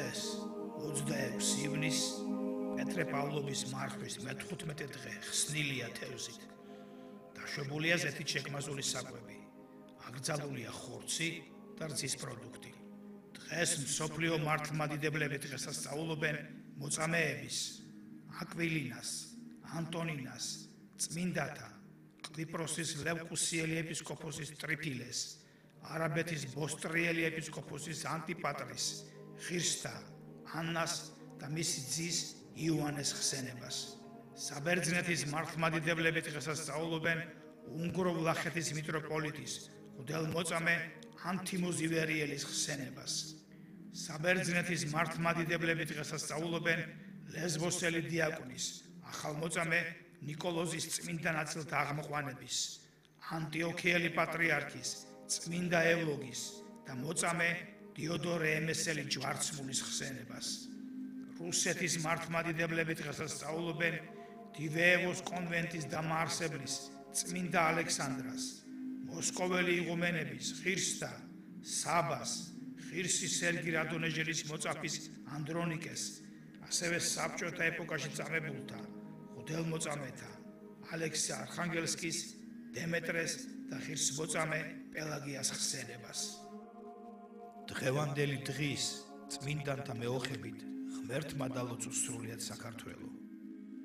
დღეს 26 ივნისს პეტრე პავლოვის მარხვის მე-15 დღე ხსნილია თევზით. დაშვებულია ზეთით შეკმაზული საკვები, აკრძალულია ხორცი და რძის პროდუქტი. დღეს მსოფლიო მართლმადიდებლები დღესასწაულობენ მოწამეების, აკვილინას, ანტონინას, წმინდათა, კვიპროსის ლევკუსიელი ეპისკოპოსის ტრიფილეს, არაბეთის ბოსტრიელი ეპისკოპოსის ანტიპატრის, ხირსთა, ანას და მისი ძის იოანეს ხსენებას. საბერძნეთის მართლმადიდებლები დღესასწაულობენ უნგრო-ვლახეთის მიტროპოლიტის, მღვდელმოწამე ანთიმოზ ივერიელის ხსენებას. საბერძნეთის მართლმადიდებლები დღესასწაულობენ ლესბოსელი დიაკონის, ახალმოწამე ნიკოლოზის წმინდა ნაწილთა აღმოყვანების, ანტიოქიელი პატრიარქის, წმინდა ევლოგის და მოწამე დიოდორე ემესელი ჯვარცმულის ხსენებას. რუსეთის მართლმადიდებლები დღესასწაულობენ დივეევოს კონვენტის დამაარსებლის, წმინდა ალექსანდრას, მოსკოველი იღუმენების, ხირსთა, საბას, ხირსის სერგი რადონეჟელის მოწაფის ანდრონიკეს, ასევე საბჭოთა ეპოქაში წამებულთა, მღვდელმოწამეთა, ალექსი არხანგელსკის, დემეტრეს და ხირსმოწამე პელაგიას ხსენებას. დღევანდელი დღის წმინდანთა მეოხებით ღმერთმა დალოცოს სრულიად საქართველო.